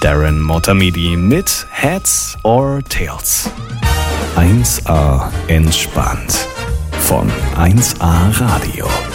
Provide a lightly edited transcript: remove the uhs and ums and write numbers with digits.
Darren Motamedi mit Heads or Tails. 1A entspannt von 1A Radio.